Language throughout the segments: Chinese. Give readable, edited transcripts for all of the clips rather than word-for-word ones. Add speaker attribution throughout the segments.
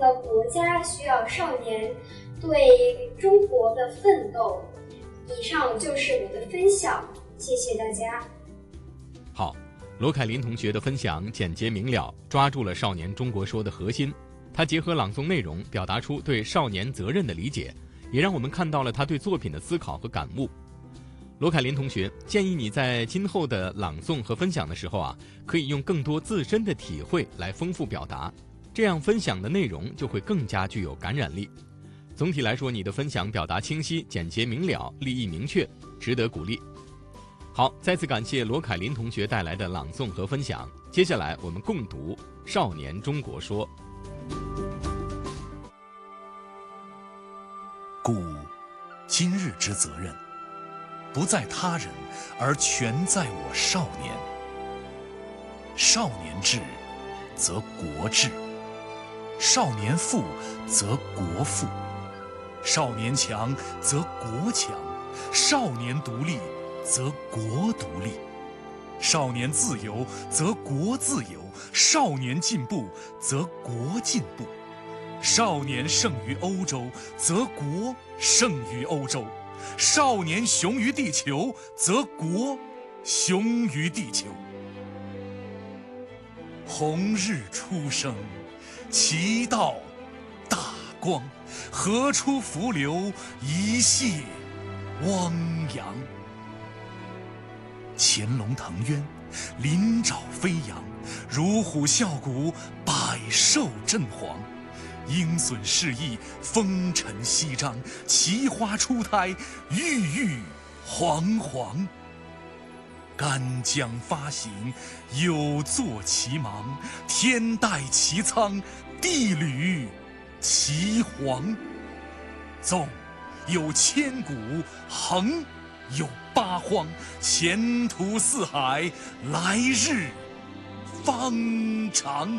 Speaker 1: 了国家需要少年对中国的奋斗。以上就是我的分享，谢谢大家。
Speaker 2: 好，罗凯琳同学的分享简洁明了，抓住了少年中国说的核心。他结合朗诵内容，表达出对少年责任的理解，也让我们看到了他对作品的思考和感悟。罗凯琳同学，建议你在今后的朗诵和分享的时候可以用更多自身的体会来丰富表达，这样分享的内容就会更加具有感染力。总体来说，你的分享表达清晰、简洁明了、立意明确，值得鼓励。好，再次感谢罗凯琳同学带来的朗诵和分享。接下来我们共读《少年中国说》。
Speaker 3: 故今日之责任，不在他人，而全在我少年。少年智，则国智；少年富，则国富；少年强，则国强；少年独立，则国独立；少年自由，则国自由；少年进步，则国进步；少年胜于欧洲，则国胜于欧洲；少年雄于地球，则国雄于地球。红日初升，其道大光，河出伏流，一泻汪洋。潜龙腾渊，鳞爪飞扬，乳虎啸谷，百兽震惶。鹰隼试翼，风尘翕张，奇花初胎，郁郁皇皇。干将发行，有作其芒；天戴其苍，地履其黄。纵有千古，横有八荒，前途似海，来日方长。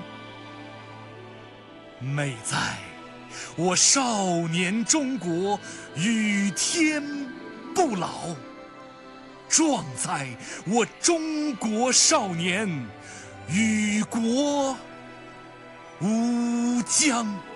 Speaker 3: 美在我少年中国，与天不老；壮在我中国少年，与国无疆。